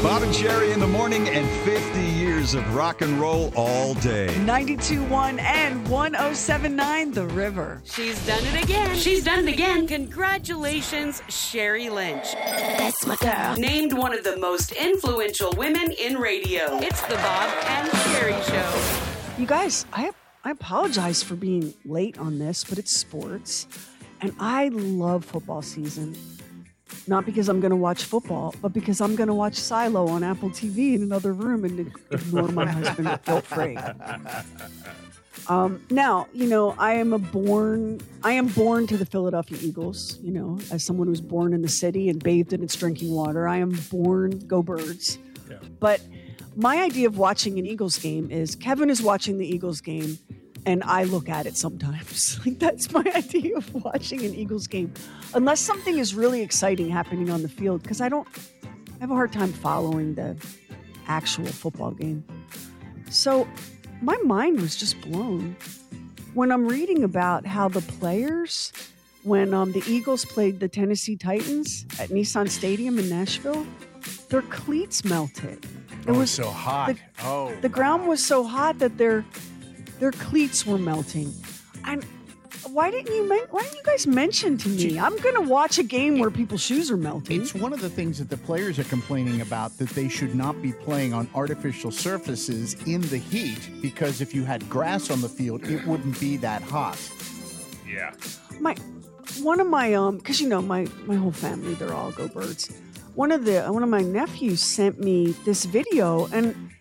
Bob and Sherry in the morning and 50 years of rock and roll all day. 92.1 and 107.9 The River. She's done it again. She's done it again. Congratulations, Sherry Lynch. That's my girl. Named one of the most influential women in radio. It's the Bob and Sherry Show. You guys, I apologize for being late on this, but it's sports. And I love football season. Not because I'm going to watch football, but because I'm going to watch Silo on Apple TV in another room and ignore my husband guilt-free. Now, I am born to the Philadelphia Eagles, as someone who's born in the city and bathed in its drinking water. I am born, go Birds. Yeah. But my idea of watching an Eagles game is Kevin is watching the Eagles game and I look at it sometimes. That's my idea of watching an Eagles game. Unless something is really exciting happening on the field, because I have a hard time following the actual football game. So my mind was just blown when I'm reading about how the players, when the Eagles played the Tennessee Titans at Nissan Stadium in Nashville, their cleats melted. It was so hot. The ground was so hot that their cleats were melting. And why didn't you guys mention to me? I'm going to watch a game where people's shoes are melting. It's one of the things that the players are complaining about, that they should not be playing on artificial surfaces in the heat, because if you had grass on the field, it wouldn't be that hot. Yeah. One of my because my whole family, they're all go Birds. One of my nephews sent me this video, and